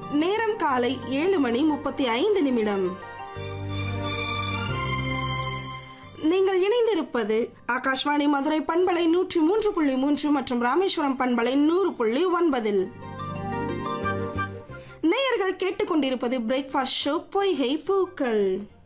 நேரம் காலை 7:35. நீங்கள் இணைந்திருப்பது ஆகாஷ்வாணி மதுரை பண்பலை 103.3 மற்றும் ராமேஸ்வரம் பண்பலை 100.9. நேயர்கள் கேட்டுக்கொண்டிருப்பது பிரேக்ஃபாஸ்ட் ஷோ பொய்கை பூக்கள்.